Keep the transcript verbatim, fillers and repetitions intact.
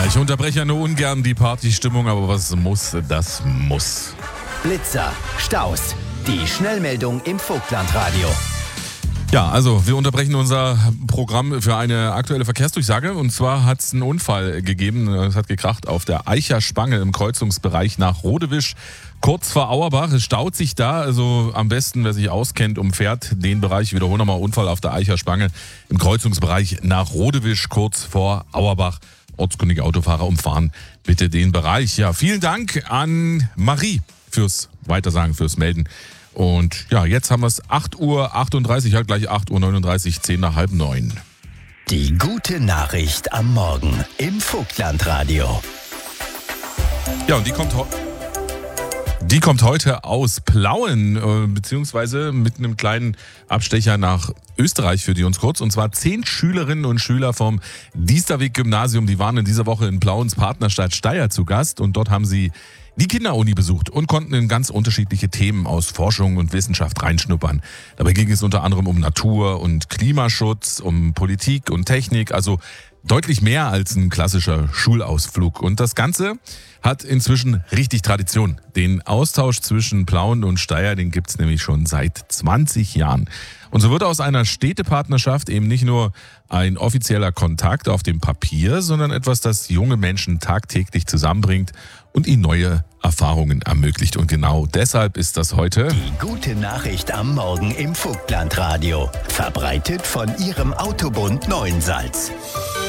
Ich unterbreche ja nur ungern die Partystimmung, aber was muss, das muss. Blitzer, Staus, die Schnellmeldung im Vogtlandradio. Ja, also wir unterbrechen unser Programm für eine aktuelle Verkehrsdurchsage. Und zwar hat es einen Unfall gegeben. Es hat gekracht auf der Eicher Spange im Kreuzungsbereich nach Rodewisch. Kurz vor Auerbach. Es staut sich da. Also am besten, wer sich auskennt, umfährt den Bereich. Ich wiederhole nochmal: Unfall auf der Eicher Spange im Kreuzungsbereich nach Rodewisch, kurz vor Auerbach. Ortskundige Autofahrer umfahren bitte den Bereich. Ja, vielen Dank an Marie fürs Weitersagen, fürs Melden. Und ja, jetzt haben wir es acht Uhr achtunddreißig, halt gleich acht Uhr neununddreißig, zehn nach halb neun. Die gute Nachricht am Morgen im Vogtlandradio. Ja, und die kommt, ho- die kommt heute aus Plauen, äh, beziehungsweise mit einem kleinen Abstecher nach Österreich für die uns kurz. Und zwar zehn Schülerinnen und Schüler vom Diesterweg-Gymnasium, die waren in dieser Woche in Plauens Partnerstadt Steyr zu Gast. Und dort haben sie die Kinderuni besucht und konnten in ganz unterschiedliche Themen aus Forschung und Wissenschaft reinschnuppern. Dabei ging es unter anderem um Natur und Klimaschutz, um Politik und Technik, also deutlich mehr als ein klassischer Schulausflug. Und das Ganze hat inzwischen richtig Tradition. Den Austausch zwischen Plauen und Steyr, den gibt's nämlich schon seit zwanzig Jahren. Und so wird aus einer Städtepartnerschaft eben nicht nur ein offizieller Kontakt auf dem Papier, sondern etwas, das junge Menschen tagtäglich zusammenbringt und ihnen neue Erfahrungen ermöglicht. Und genau deshalb ist das heute Die gute Nachricht am Morgen im Vogtlandradio. Verbreitet von Ihrem Autobund Neuensalz.